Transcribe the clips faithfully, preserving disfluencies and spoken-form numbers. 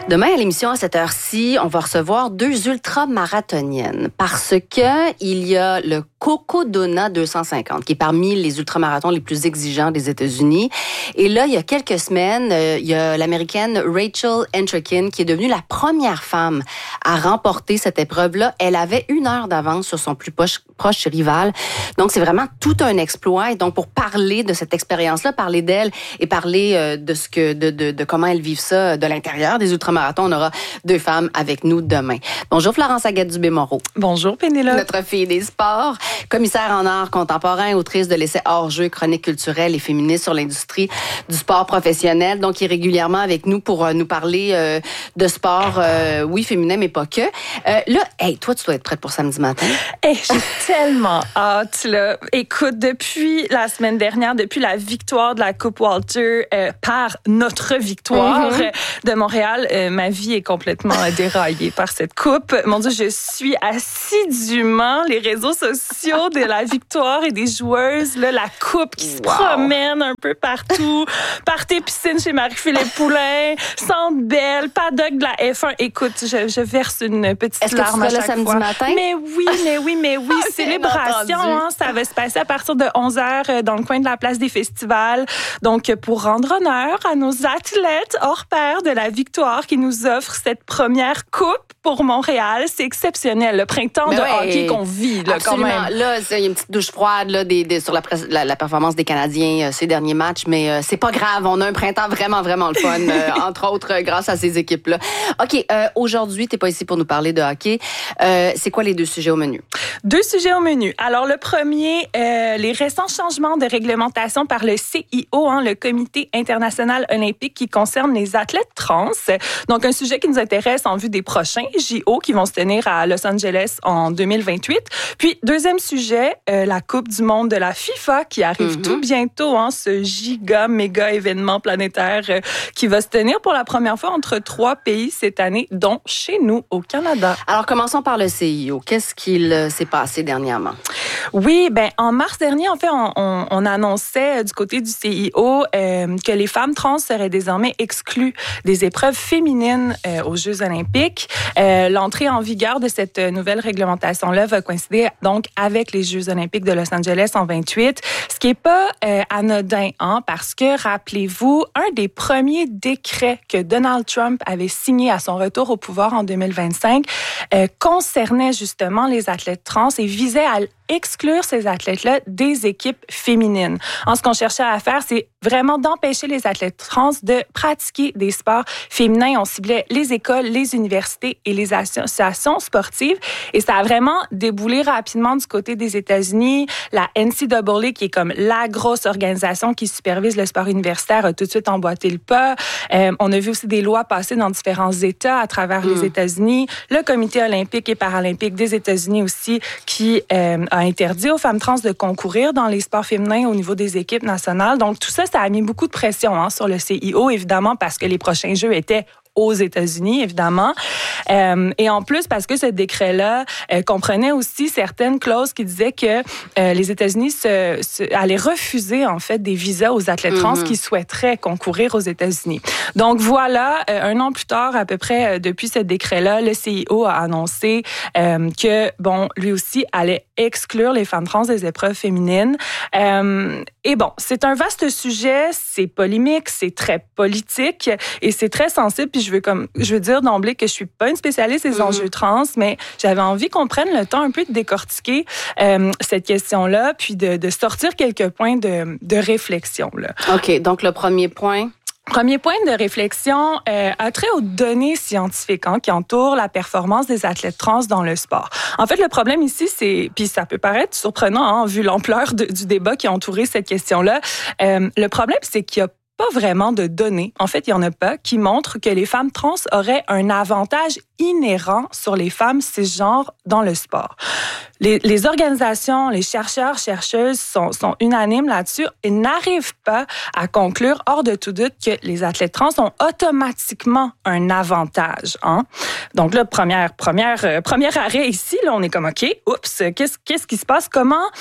Demain, à l'émission, à cette heure-ci, on va recevoir deux ultramarathoniennes parce que il y a le Cocodona deux cent cinquante, qui est parmi les ultramarathons les plus exigeants des États-Unis. Et là, il y a quelques semaines, euh, il y a l'Américaine Rachel Entrekin, qui est devenue la première femme à remporter cette épreuve-là. Elle avait une heure d'avance sur son plus proche, proche rival. Donc, c'est vraiment tout un exploit. Et donc, pour parler de cette expérience-là, parler d'elle et parler euh, de ce que, de, de, de comment elles vivent ça de l'intérieur des ultramarathons, on aura deux femmes avec nous demain. Bonjour Florence Agathe-Dubé-Moreau. Bonjour Pénélope. Notre fille des sports, commissaire en art contemporain, autrice de l'essai Hors-jeu, chronique culturelle et féministe sur l'industrie du sport professionnel. Donc, il est régulièrement avec nous pour euh, nous parler euh, de sport, euh, oui, féminin, mais pas que. Euh, là, hey, toi, tu dois être prête pour samedi matin. Hey, j'ai tellement hâte, là. Écoute, depuis la semaine dernière, depuis la victoire de la Coupe Walter euh, par notre victoire mm-hmm. de Montréal, euh, ma vie est complètement déraillée par cette coupe. Mon Dieu, je suis assidûment les réseaux sociaux de la victoire et des joueuses, là, la coupe qui se wow. promène un peu partout. Partez piscine chez Marie-Philippe Poulain, Centre Bell, paddock de la F un. Écoute, je, je verse une petite Est-ce larme que tu à chaque seras là samedi fois. matin? Mais oui, mais oui, mais oui. Ah, célébration, hein, ça va se passer à partir de onze heures dans le coin de la place des festivals. Donc, pour rendre honneur à nos athlètes hors pair de la victoire qui nous offrent cette première coupe pour Montréal, c'est exceptionnel. Le printemps ben de ouais, hockey qu'on vit, là, absolument. quand même. Là, il y a une petite douche froide là, des, des, sur la, la, la performance des Canadiens euh, ces derniers matchs, mais euh, c'est pas grave. On a un printemps vraiment, vraiment le fun, euh, entre autres euh, grâce à ces équipes-là. OK, euh, aujourd'hui, t'es pas ici pour nous parler de hockey. Euh, c'est quoi les deux sujets au menu? Deux sujets au menu. Alors, le premier, euh, les récents changements de réglementation par le C I O, hein, le Comité international olympique, qui concerne les athlètes trans. Donc, un sujet qui nous intéresse en vue des prochains J O qui vont se tenir à Los Angeles en deux mille vingt-huit. Puis, deuxième sujet, euh, la Coupe du monde de la FIFA qui arrive mm-hmm. tout bientôt, hein, ce giga, méga événement planétaire euh, qui va se tenir pour la première fois entre trois pays cette année, dont chez nous, au Canada. Alors, commençons par le C I O. Qu'est-ce qu'il euh, s'est passé dernièrement? Oui, ben en mars dernier, en fait, on, on, on annonçait du côté du C I O euh, que les femmes trans seraient désormais exclues des épreuves féminines euh, aux Jeux olympiques. Euh, l'entrée en vigueur de cette nouvelle réglementation-là va coïncider donc avec les Jeux olympiques de Los Angeles en vingt-huit, ce qui est pas euh, anodin, hein, parce que, rappelez-vous, un des premiers décrets que Donald Trump avait signé à son retour au pouvoir en deux mille vingt-cinq euh, concernait justement les athlètes trans et visait à exclure ces athlètes-là des équipes féminines. En ce qu'on cherchait à faire, c'est vraiment d'empêcher les athlètes trans de pratiquer des sports féminins. On ciblait les écoles, les universités et les associations sportives. Et ça a vraiment déboulé rapidement du côté des États-Unis. La N C A A, qui est comme la grosse organisation qui supervise le sport universitaire, a tout de suite emboîté le pas. Euh, on a vu aussi des lois passer dans différents États à travers mmh. les États-Unis. Le Comité olympique et paralympique des États-Unis aussi, qui euh, a interdit aux femmes trans de concourir dans les sports féminins au niveau des équipes nationales. Donc, tout ça, ça a mis beaucoup de pression hein, sur le C I O, évidemment, parce que les prochains Jeux étaient aux États-Unis, évidemment. Euh, et en plus, parce que ce décret-là euh, comprenait aussi certaines clauses qui disaient que euh, les États-Unis se, se, allaient refuser, en fait, des visas aux athlètes trans mm-hmm. qui souhaiteraient concourir aux États-Unis. Donc, voilà, euh, un an plus tard, à peu près, euh, depuis ce décret-là, le C I O a annoncé euh, que, bon, lui aussi allait exclure les femmes trans des épreuves féminines. Euh, et bon, c'est un vaste sujet, c'est polémique, c'est très politique et c'est très sensible. Puis je veux comme, je veux dire d'emblée que je suis pas une spécialiste des mm-hmm. enjeux trans, mais j'avais envie qu'on prenne le temps un peu de décortiquer euh, cette question-là, puis de, de sortir quelques points de, de réflexion. Là. OK, donc le premier point... Premier point de réflexion euh, a trait aux données scientifiques hein, qui entourent la performance des athlètes trans dans le sport. En fait, le problème ici, c'est, puis ça peut paraître surprenant hein, vu l'ampleur de, du débat qui a entouré cette question-là, euh, le problème, c'est qu'il y a pas vraiment de données, en fait, il y en a pas, qui montrent que les femmes trans auraient un avantage inhérent sur les femmes cisgenres dans le sport. Les, les organisations, les chercheurs, chercheuses sont, sont unanimes là-dessus et n'arrivent pas à conclure, hors de tout doute, que les athlètes trans ont automatiquement un avantage. Hein? Donc là, première, première, euh, premier arrêt ici, là, on est comme, OK, oups, qu'est-ce, qu'est-ce qui se passe? Comment...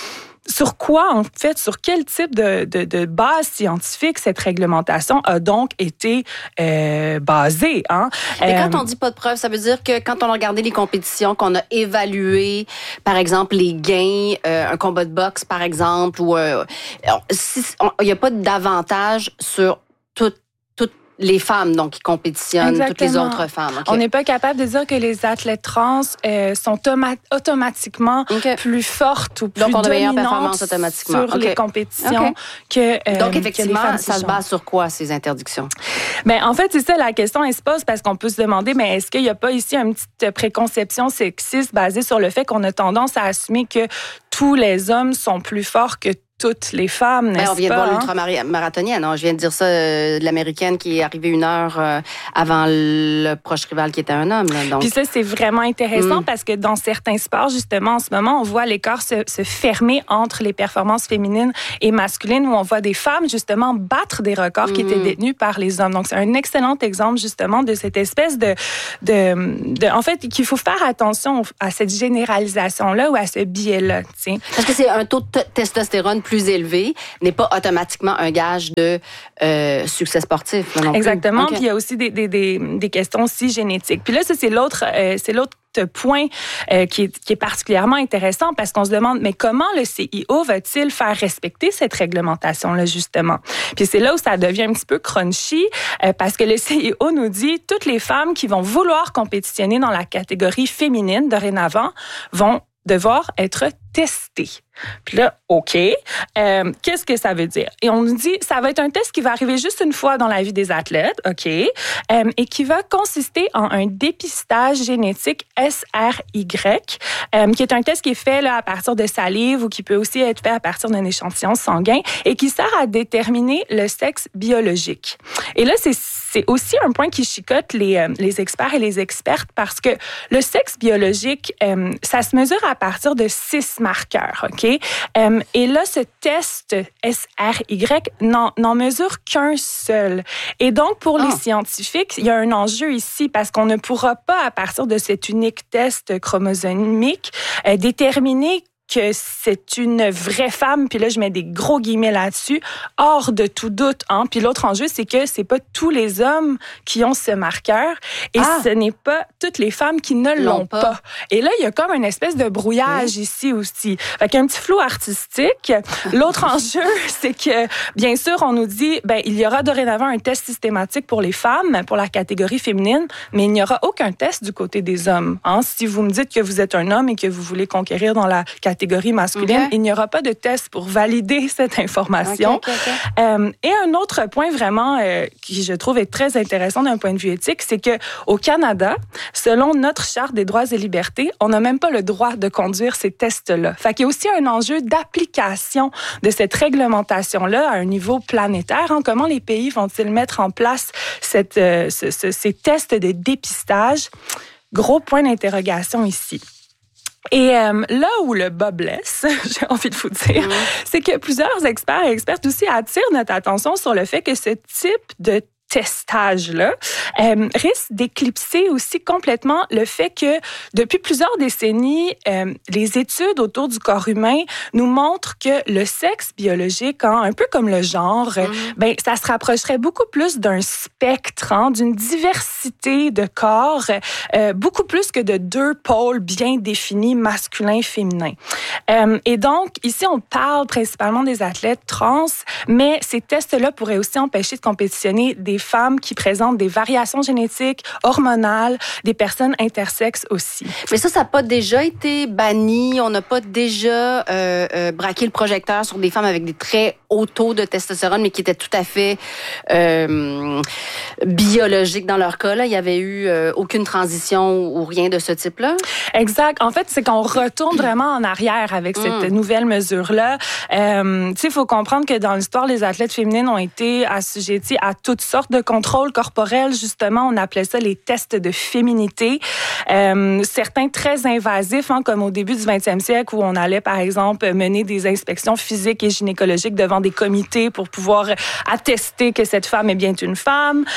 sur quoi, en fait, sur quel type de, de, de base scientifique cette réglementation a donc été euh, basée. Hein? Et euh, quand on dit pas de preuve, ça veut dire que quand on a regardé les compétitions, qu'on a évalué, par exemple, les gains, euh, un combat de boxe, par exemple, ou euh, il n'y a pas d'avantage sur tout les femmes donc qui compétitionnent, Exactement. Toutes les autres femmes. Okay. On n'est pas capable de dire que les athlètes trans euh, sont toma- automatiquement okay. plus fortes ou plus donc on a meilleure performance automatiquement sur okay. les compétitions okay. que euh, donc effectivement que les femmes ça se base sur quoi ces interdictions? Ben en fait c'est ça la question elle se pose parce qu'on peut se demander mais est-ce qu'il n'y a pas ici une petite préconception sexiste basée sur le fait qu'on a tendance à assumer que tous les hommes sont plus forts que toutes les femmes, n'est-ce pas? On vient de voir l'ultramarathonienne. Je viens de dire ça euh, de l'américaine qui est arrivée une heure euh, avant le proche rival qui était un homme. Là, donc. Puis ça, c'est vraiment intéressant mm. parce que dans certains sports, justement, en ce moment, on voit l'écart se, se fermer entre les performances féminines et masculines où on voit des femmes, justement, battre des records mm. qui étaient détenus par les hommes. Donc, c'est un excellent exemple, justement, de cette espèce de... de, de en fait, qu'il faut faire attention à cette généralisation-là ou à ce biais-là. T'sais. Parce que c'est un taux de t- testostérone plus élevé n'est pas automatiquement un gage de euh, succès sportif. Non Exactement. Okay. Puis il y a aussi des, des, des, des questions aussi génétiques. Puis là, ça, c'est l'autre, euh, c'est l'autre point euh, qui, est, qui est particulièrement intéressant parce qu'on se demande, mais comment le C I O va-t-il faire respecter cette réglementation-là, justement? Puis c'est là où ça devient un petit peu crunchy euh, parce que le C I O nous dit toutes les femmes qui vont vouloir compétitionner dans la catégorie féminine dorénavant vont devoir être testées. Puis là, OK, euh, qu'est-ce que ça veut dire? Et on nous dit, ça va être un test qui va arriver juste une fois dans la vie des athlètes, OK, euh, et qui va consister en un dépistage génétique S R Y, euh, qui est un test qui est fait là, à partir de salive ou qui peut aussi être fait à partir d'un échantillon sanguin et qui sert à déterminer le sexe biologique. Et là, c'est, c'est aussi un point qui chicote les, euh, les experts et les expertes parce que le sexe biologique, euh, ça se mesure à partir de six marqueurs, OK? Um, et là, ce test S R Y n'en, n'en mesure qu'un seul. Et donc, pour oh. les scientifiques, il y a un enjeu ici parce qu'on ne pourra pas, à partir de cet unique test chromosomique, euh, déterminer que c'est une vraie femme, puis là, je mets des gros guillemets là-dessus, hors de tout doute. Hein? Puis l'autre enjeu, c'est que c'est pas tous les hommes qui ont ce marqueur et ah. ce n'est pas toutes les femmes qui ne l'ont, l'ont pas. pas. Et là, il y a comme une espèce de brouillage oui. ici aussi. Fait qu'il y a un petit flou artistique. L'autre enjeu, c'est que, bien sûr, on nous dit, ben il y aura dorénavant un test systématique pour les femmes, pour la catégorie féminine, mais il n'y aura aucun test du côté des hommes. Hein? Si vous me dites que vous êtes un homme et que vous voulez conquérir dans la catégorie catégorie masculine, okay. il n'y aura pas de test pour valider cette information. Okay, okay, okay. Euh, et un autre point vraiment euh, qui, je trouve, est très intéressant d'un point de vue éthique, c'est que au Canada, selon notre Charte des droits et libertés, on n'a même pas le droit de conduire ces tests-là. Fait qu'il y a aussi un enjeu d'application de cette réglementation-là à un niveau planétaire. Hein. Comment les pays vont-ils mettre en place cette, euh, ce, ce, ces tests de dépistage? Gros point d'interrogation ici. Et euh, là où le bas blesse, j'ai envie de vous dire, mmh. c'est que plusieurs experts et expertes aussi attirent notre attention sur le fait que ce type de testage-là euh, risque d'éclipser aussi complètement le fait que depuis plusieurs décennies, euh, les études autour du corps humain nous montrent que le sexe biologique, hein, un peu comme le genre, mmh. ben ça se rapprocherait beaucoup plus d'un spectre, hein, d'une diversité de corps, euh, beaucoup plus que de deux pôles bien définis, masculin, féminin. Euh, et donc, ici, on parle principalement des athlètes trans, mais ces tests-là pourraient aussi empêcher de compétitionner des femmes qui présentent des variations génétiques, hormonales, des personnes intersexes aussi. Mais ça, ça n'a pas déjà été banni? On n'a pas déjà euh, euh, braqué le projecteur sur des femmes avec des très hauts taux de testostérone, mais qui étaient tout à fait euh, biologiques dans leur cas? Là. Il n'y avait eu euh, aucune transition ou rien de ce type-là? Exact. En fait, c'est qu'on retourne vraiment en arrière avec cette mmh. nouvelle mesure-là. Euh, tu sais, il faut comprendre que dans l'histoire, les athlètes féminines ont été assujetties à toutes sortes de contrôles corporels. Justement, on appelait ça les tests de féminité. Euh, certains très invasifs, hein, comme au début du vingtième siècle, où on allait, par exemple, mener des inspections physiques et gynécologiques devant des comités pour pouvoir attester que cette femme est bien une femme.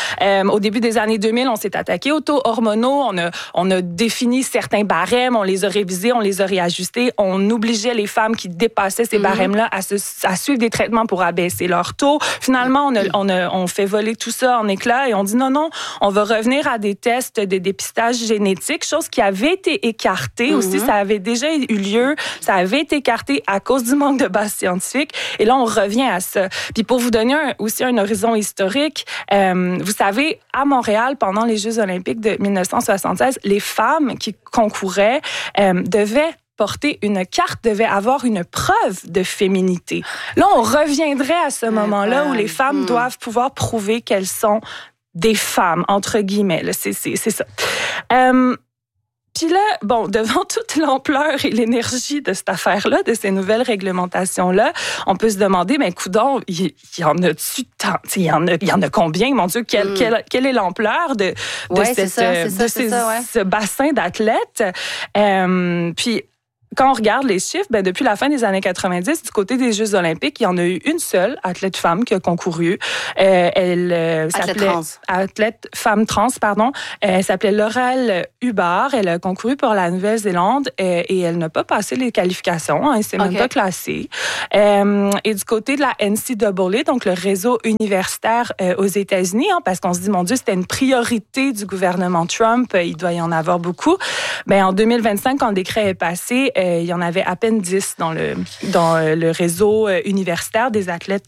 Euh, au début des années deux mille, on s'est attaqué aux taux hormonaux. On a, on a défini certains barèmes, on les a révisés, on les a réajustés. On obligeait les femmes qui dépassaient ces mm-hmm. barèmes-là à, se, à suivre des traitements pour abaisser leur taux. Finalement, on, a, on, a, on fait voler tout ça en éclats et on dit non, non, on va revenir à des tests de dépistage génétique, chose qui avait été écartée mm-hmm. aussi. Ça avait déjà eu lieu. Ça avait été écarté à cause du manque de base scientifique. Et là, on revient à ça. Puis pour vous donner un, aussi un horizon historique, euh, vous savez, à Montréal, pendant les Jeux olympiques de dix-neuf cent soixante-seize, les femmes qui concouraient euh, devaient porter une carte, devaient avoir une preuve de féminité. Là, on reviendrait à ce moment-là où les femmes mmh. doivent pouvoir prouver qu'elles sont des femmes, entre guillemets. Là, c'est, c'est, c'est ça. Euh, Puis là, bon, devant toute l'ampleur et l'énergie de cette affaire-là, de ces nouvelles réglementations-là, on peut se demander, ben, coudonc, il y en a-tu tant? Il y en a, il y en a combien? Mon Dieu, quelle, mm. quelle, quelle est l'ampleur de, de, ouais, cette, ça, de ça, ces, ça, ouais. ce bassin d'athlètes? Euh, puis, quand on regarde les chiffres, ben depuis la fin des années quatre-vingt-dix, du côté des Jeux olympiques, il y en a eu une seule athlète femme qui a concouru. Euh, elle euh, athlète s'appelait trans. athlète femme trans, pardon. Euh, elle s'appelait Laurel Hubbard. Elle a concouru pour la Nouvelle-Zélande euh, et elle n'a pas passé les qualifications. Hein, elle s'est okay. même pas classée. Euh, et du côté de la N C A A, donc le réseau universitaire euh, aux États-Unis, hein, parce qu'on se dit, mon Dieu, c'était une priorité du gouvernement Trump. Il doit y en avoir beaucoup. Ben en deux mille vingt-cinq, quand le décret est passé, Euh, il y en avait à peine dix dans le, dans le réseau universitaire des athlètes